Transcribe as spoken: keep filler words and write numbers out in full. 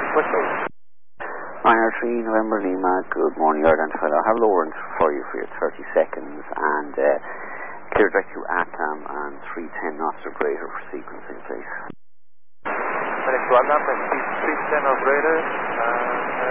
Whistle. nine R three, November Lima, good morning, Yard and Fellow. I have Lawrence for you for your thirty seconds and uh, clear direct to Atam and three ten knots or greater for sequencing, please. Phoenix one, up and three ten or greater. Uh,